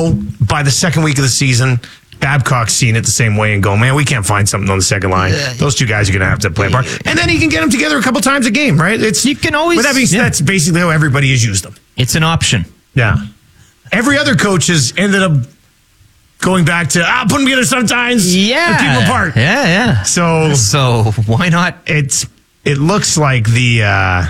know by the second week of the season, Babcock's seen it the same way and go, man, we can't find something on the second line. Those two guys are going to have to play a part. And then he can get them together a couple times a game, right? You can always... But that means that's basically how everybody has used them. It's an option. Yeah. Every other coach has ended up going back to, put them together sometimes. Yeah. And keep them apart. Yeah. So why not? It looks like the...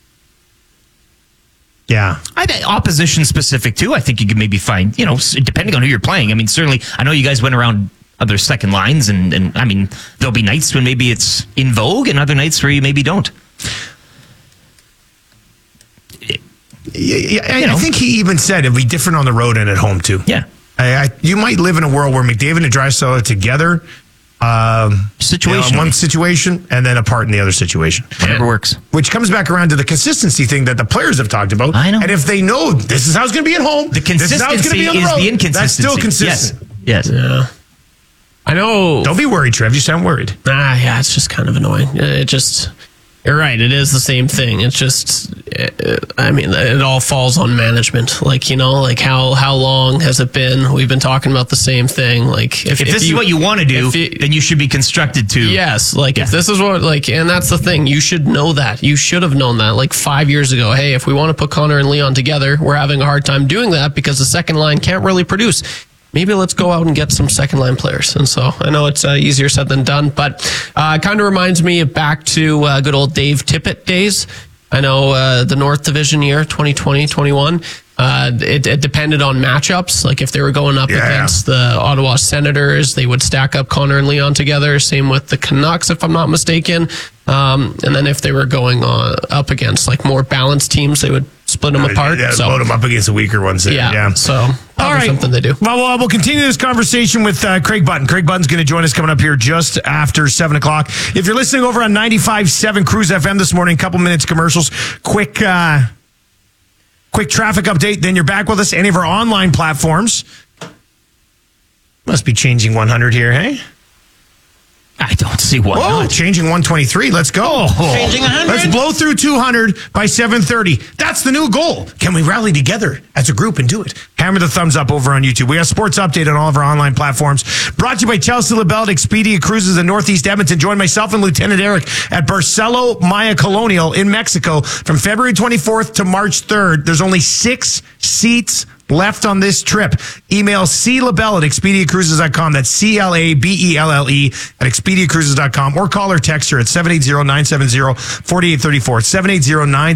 Yeah. I think opposition specific too. I think you could maybe find, depending on who you're playing. I mean, certainly, I know you guys went around other second lines, and I mean, there'll be nights when maybe it's in vogue and other nights where you maybe don't. I think he even said it'd be different on the road and at home too. Yeah. You might live in a world where McDavid and Draisaitl are together. Situation. One situation and then apart in the other situation. Whatever works. Which comes back around to the consistency thing that the players have talked about. I know. And if they know this is how it's going to be at home, the consistency is the inconsistency. That's still consistent. Yes. Yeah. I know. Don't be worried, Trev. You sound worried. Yeah, it's just kind of annoying. You're right. It is the same thing. It's just, it all falls on management. How long has it been? We've been talking about the same thing. If this is what you want to do, then you should be constructed to. Yes. If this is what, and that's the thing. You should know that. You should have known that 5 years ago. Hey, if we want to put Connor and Leon together, we're having a hard time doing that because the second line can't really produce. Maybe let's go out and get some second line players. And so I know it's easier said than done, but kind of reminds me of back to good old Dave Tippett days. I know the North Division year, 2020-21, it depended on matchups. If they were going up against the Ottawa Senators, they would stack up Connor and Leon together. Same with the Canucks, if I'm not mistaken. And then if they were going up against more balanced teams, they would split them apart. Yeah, load them up against the weaker ones. Yeah. So all right, something they do. Well, we'll continue this conversation with Craig Button. Craig Button's going to join us coming up here just after 7 o'clock. If you're listening over on 95.7 Cruise FM this morning, couple minutes commercials, quick traffic update, then you're back with us. Any of our online platforms. Must be changing 100 here, hey? I don't see why not. Changing 123. Let's go. Changing 100. Let's blow through 200 by 7:30. That's the new goal. Can we rally together as a group and do it? Hammer the thumbs up over on YouTube. We have sports update on all of our online platforms. Brought to you by Chelsea LaBelle, Expedia Cruises in Northeast Edmonton. Join myself and Lieutenant Eric at Barcelo Maya Colonial in Mexico from February 24th to March 3rd. There's only 6 seats left on this trip. Email CLaBelle at ExpediaCruises.com. That's CLABELLE at ExpediaCruises.com, or call or text her at 780-970-4834.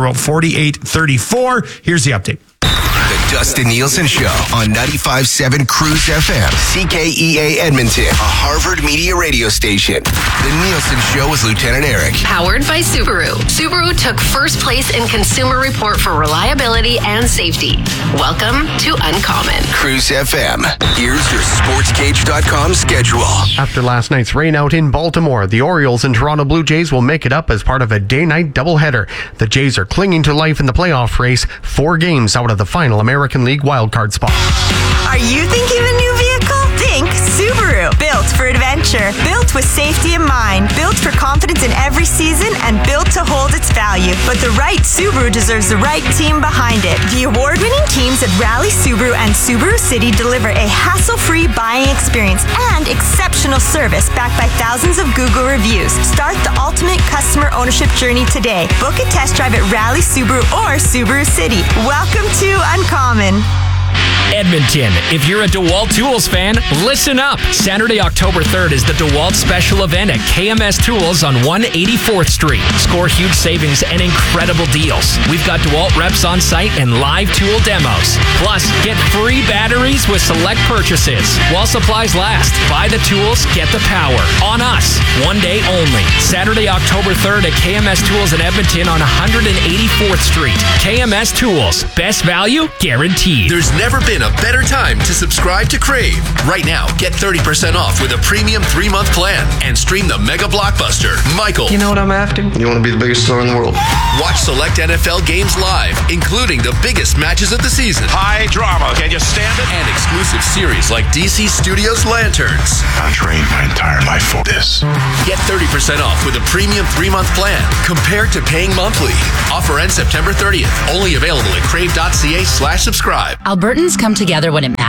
780-970-4834. Here's the update. The Dustin Nielsen Show on 95.7 Cruise FM, CKEA Edmonton, a Harvard Media radio station. The Nielsen Show with Lieutenant Eric. Powered by Subaru. Subaru took first place in Consumer Report for reliability and safety. Welcome to Uncommon. Cruise FM. Here's your SportsCage.com schedule. After last night's rainout in Baltimore, the Orioles and Toronto Blue Jays will make it up as part of a day-night doubleheader. The Jays are clinging to life in the playoff race, 4 games out of the final American League wildcard spot. Are you thinking of a new vehicle? Think Subaru. Built for adventure. Built with safety in mind. Built for confidence in every season and built to hold its value. But the right Subaru deserves the right team behind it. The award-winning teams at Rally Subaru and Subaru City deliver a hassle-free buying experience and exceptional service backed by thousands of Google reviews. Start the ultimate customer ownership journey today. Book a test drive at Rally Subaru or Subaru City. Welcome to Uncommon. Edmonton, if you're a DeWalt Tools fan, listen up. Saturday, October 3rd is the DeWalt special event at KMS Tools on 184th Street. Score huge savings and incredible deals. We've got DeWalt reps on site and live tool demos. Plus, get free batteries with select purchases. While supplies last, buy the tools, get the power. On us, one day only. Saturday, October 3rd at KMS Tools in Edmonton on 184th Street. KMS Tools, best value guaranteed. There's never been a better time to subscribe to Crave. Right now, get 30% off with a premium 3-month plan and stream the mega blockbuster, Michael. You know what I'm after? You want to be the biggest star in the world. Watch select NFL games live, including the biggest matches of the season. High drama, can you stand it? And exclusive series like DC Studios Lanterns. I trained my entire life for this. Get 30% off with a premium 3-month plan compared to paying monthly. Offer ends September 30th. Only available at crave.ca/subscribe. Albertans come together when it matters.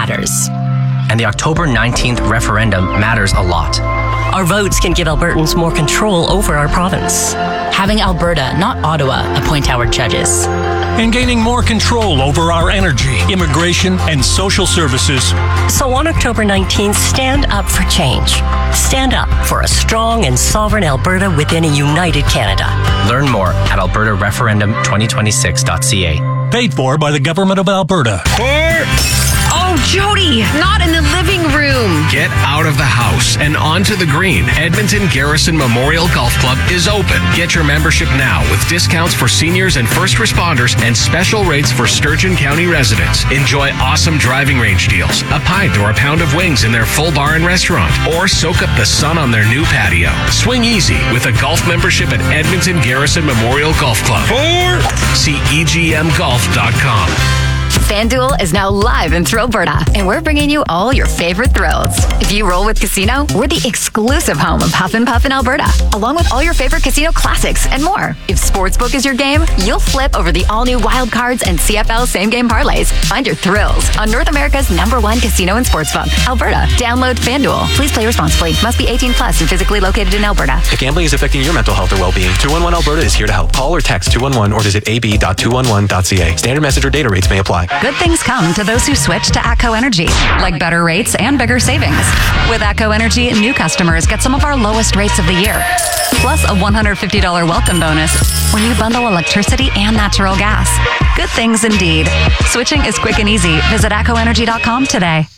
matters. And the October 19th referendum matters a lot. Our votes can give Albertans more control over our province. Having Alberta, not Ottawa, appoint our judges. And gaining more control over our energy, immigration, and social services. So on October 19th, stand up for change. Stand up for a strong and sovereign Alberta within a united Canada. Learn more at albertareferendum2026.ca. Paid for by the Government of Alberta. Oh, Jody, not in the living room. Get out of the house and onto the green. Edmonton Garrison Memorial Golf Club is open. Get your membership now with discounts for seniors and first responders and special rates for Sturgeon County residents. Enjoy awesome driving range deals, a pint or a pound of wings in their full bar and restaurant, or soak up the sun on their new patio. Swing easy with a golf membership at Edmonton Garrison Memorial Golf Club. See EGMGolf.com. FanDuel is now live in Thrillberta, and we're bringing you all your favorite thrills. If you roll with Casino, we're the exclusive home of Huff and Puff in Alberta, along with all your favorite casino classics and more. If Sportsbook is your game, you'll flip over the all-new Wild Cards and CFL same-game parlays. Find your thrills on North America's #1 casino and sportsbook, Alberta. Download FanDuel. Please play responsibly. Must be 18 plus and physically located in Alberta. If gambling is affecting your mental health or well-being, 211 Alberta is here to help. Call or text 211 or visit ab.211.ca. Standard message or data rates may apply. Good things come to those who switch to ATCO Energy, like better rates and bigger savings. With ATCO Energy, new customers get some of our lowest rates of the year, plus a $150 welcome bonus when you bundle electricity and natural gas. Good things indeed. Switching is quick and easy. Visit ATCOenergy.com today.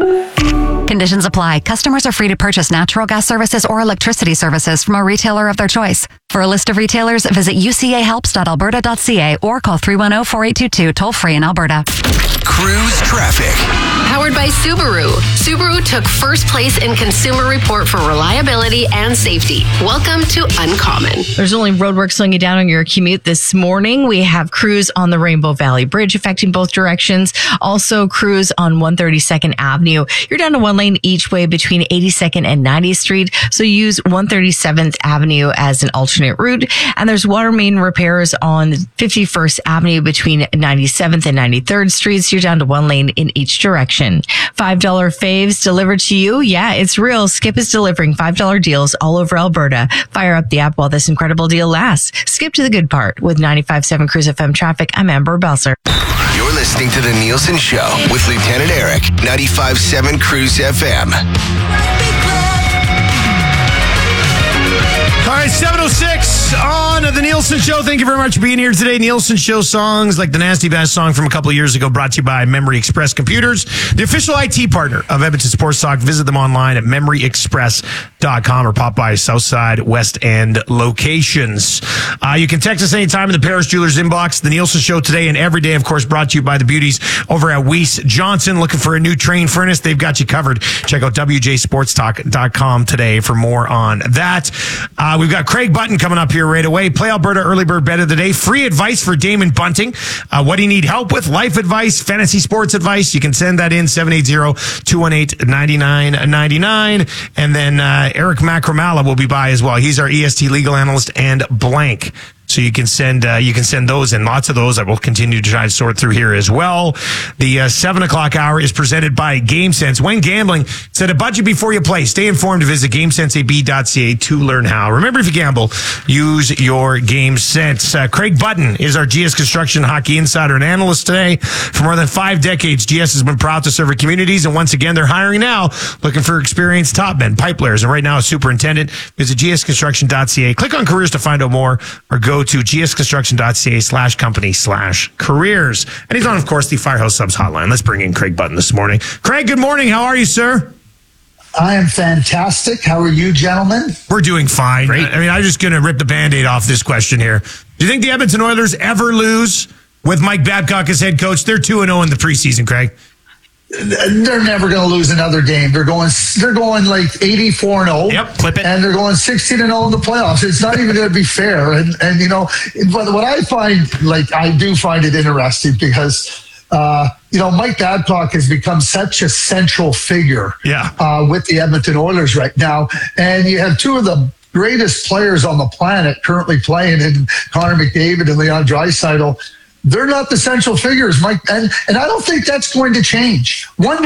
Conditions apply. Customers are free to purchase natural gas services or electricity services from a retailer of their choice. For a list of retailers, visit ucahelps.alberta.ca or call 310-4822 toll-free in Alberta. Cruise traffic. Powered by Subaru. Subaru took first place in Consumer Report for reliability and safety. Welcome to Uncommon. There's only roadwork slowing you down on your commute this morning. We have crews on the Rainbow Valley Bridge affecting both directions. Also crews on 132nd Avenue. You're down to one lane each way between 82nd and 90th Street. So use 137th Avenue as an alternate route. And there's water main repairs on 51st Avenue between 97th and 93rd Streets. You're down to one lane in each direction. $5 faves delivered to you. Yeah, it's real. Skip is delivering $5 deals all over Alberta. Fire up the app while this incredible deal lasts. Skip to the good part. With 95.7 Cruise FM traffic, I'm Amber Belser. You're listening to The Nielsen Show with Lieutenant Eric, 95.7 Cruise FM. All right, 7:06 on The Nielsen Show. Thank you very much for being here today. Nielsen Show songs like the Nasty Bass song from a couple of years ago, brought to you by Memory Express Computers, the official IT partner of Edmonton Sports Talk. Visit them online at memoryexpress.com or pop by Southside, West End locations. You can text us anytime in the Paris Jewelers inbox. The Nielsen Show today and every day, of course, brought to you by the beauties over at Weiss Johnson. Looking for a new train furnace? They've got you covered. Check out wjsportstalk.com today for more on that. We've got Craig Button coming up here right away. Play Alberta Early Bird Bet of the Day. Free advice for Damon Bunting. What do you need help with? Life advice, fantasy sports advice. You can send that in 780-218-9999. And then Eric Macramala will be by as well. He's our EST legal analyst and blank. So you can send those in. Lots of those I will continue to try to sort through here as well. The 7 o'clock hour is presented by GameSense. When gambling, set a budget before you play. Stay informed. Visit GameSenseAB.ca to learn how. Remember, if you gamble, use your GameSense. Craig Button is our GS Construction Hockey Insider and Analyst today. For more than 5 decades, GS has been proud to serve our communities, and once again, they're hiring now, looking for experienced top men, pipe layers, and right now a superintendent. Visit GSConstruction.ca. Click on careers to find out more, or go to gsconstruction.ca/company/careers. And he's on, of course, the Firehouse Subs hotline. Let's bring in Craig Button this morning. Craig, good morning. How are you, sir? I am fantastic. How are you, gentlemen? We're doing fine. Great. I mean, I'm just going to rip the Band-Aid off this question here. Do you think the Edmonton Oilers ever lose with Mike Babcock as head coach? They're 2-0 in the preseason, Craig. They're never going to lose another game. They're going like 84-0. Yep, clip it. And they're going 16-0 in the playoffs. It's not even going to be fair. And you know, but what I find, I do find it interesting because Mike Babcock has become such a central figure with the Edmonton Oilers right now. And you have two of the greatest players on the planet currently playing in Connor McDavid and Leon Draisaitl. They're not the central figures, Mike, and I don't think that's going to change. One